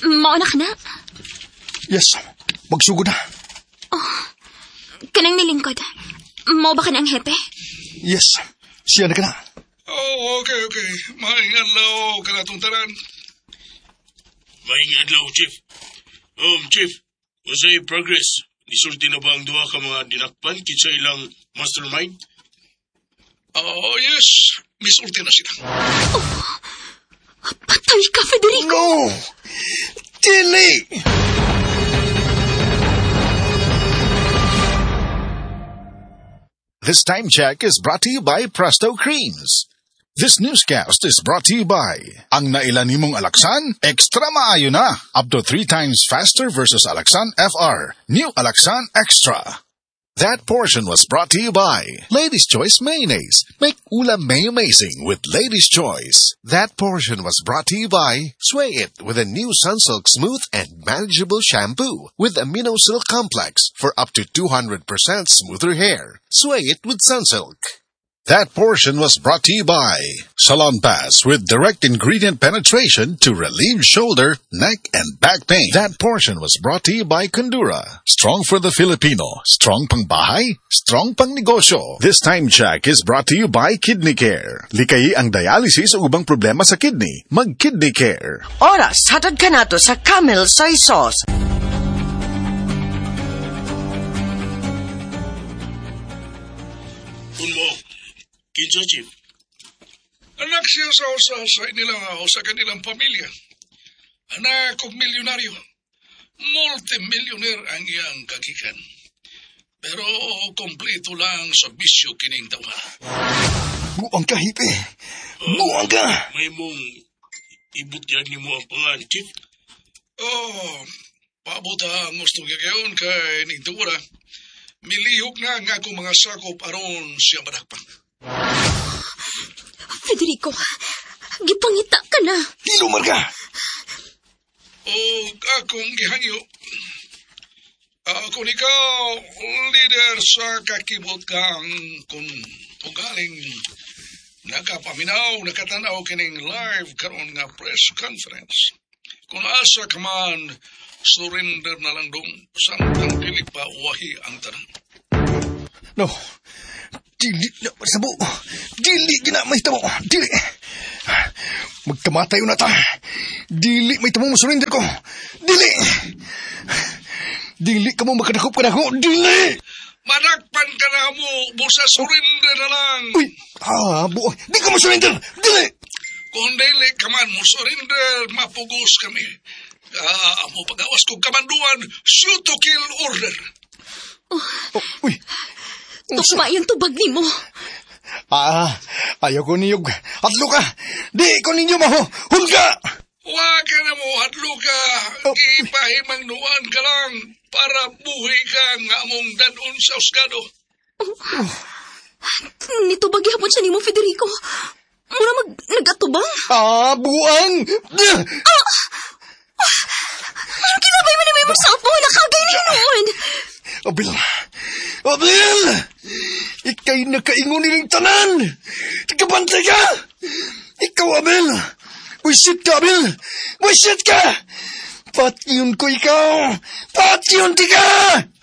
Mauna ka na? Yes, magsugod na. Kanang nilingkod. Mao ba ka na ang hepe? Yes, siya na ka na. Okay. Maayong adlaw ka na tungtaran. Maayong adlaw, Chief. Chief, usay progress. Nisulti na ba ang duha ka mga dinakpan kinsa ilang mastermind? Yes. Misulti na sila. Patay ka, Federico! No! Dili! This time check is brought to you by Presto Creams. This newscast is brought to you by ang nailan nimong Alaxan, extra maayo na. Up to 3 times faster versus Alaxan FR. New Alaxan Extra. That portion was brought to you by Lady's Choice Mayonnaise. Make ulam may amazing with Lady's Choice. That portion was brought to you by Sway It with a new Sunsilk Smooth and Manageable Shampoo with Amino Silk Complex for up to 200% smoother hair. Sway It with Sunsilk. That portion was brought to you by Salon Pass with direct ingredient penetration to relieve shoulder, neck, and back pain. That portion was brought to you by Condura. Strong for the Filipino. Strong pang bahay, strong pang negosyo. This time check is brought to you by Kidney Care. Likayi ang dialysis o ubang problema sa kidney. Mag-Kidney Care. Oras, hatad ka na to sa Camel Soy Sauce. Kinsa, Chief? Anak siya sa kanilang pamilya. Anak og milyonaryo. Multimillionaire ang iyang kagikan. Pero kompleto lang sa bisyo kining tawa. Buang ka, hipe. Buang ka. May mong ibutyan ni mo ang pangan, Chief? Paabot ang gusto gagayon kay ning tawa. Milihok na nga akong mga sakop aron siya madakpan. Federico, gipangita ka na. Hilumar ka. Akong gihangyo. Kung ikaw, leader sa kakibot kang kung tugaling nakapaminaw, nakatanaw kining live karon nga press conference. Kung asa ka man, surrender na lang dong samtang dili pa wahi ang tanang. No. Dili na masabo. Dili gina may tamo. Dili. Magkamatay na ta. Dili may tamo surrender ko. Dili. Dili ka mo makadakop ka na ko. Dili. Madakpan ka na mo. Busa surrender na lang. Uy. Buo. Di ka mo surrender. Dili. Kung dili ka man mo surrender, mapugos kami. Amo pag-awas kong kamanduan, shoot to kill order. Uy. Tukma yung tubag ni mo. Ayaw ko niyog. Atlo ka. Di ko ninyo maho. Hulga! Huwag ka na mo, atlo ka. Ipahimang nuan ka lang para buhay ka nga mong danon sa usgado. Nitubag yapon siya ni mo, Federico. Muna nagatubang. Buang! Anong kinabay mo na may magsapo? Nakagay na noon. Abil! Ika'y nakaingon niling tanan! Tagabantay ka! Ikaw, Abil! Wisit ka, Abil! Wisit ka! Patyon ko ikaw! Patyon di ka!